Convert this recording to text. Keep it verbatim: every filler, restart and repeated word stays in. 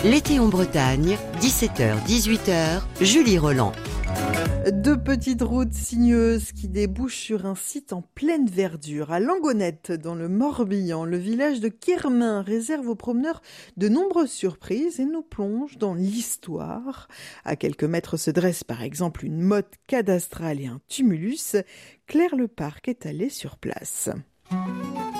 L'été en Bretagne, dix-sept heures dix-huit heures, Julie Roland. Deux petites routes sinueuses qui débouchent sur un site en pleine verdure. À Langonette, dans le Morbihan, le village de Quirmin réserve aux promeneurs de nombreuses surprises et nous plonge dans l'histoire. À quelques mètres se dresse par exemple une motte cadastrale et un tumulus. Claire Leparc est allée sur place.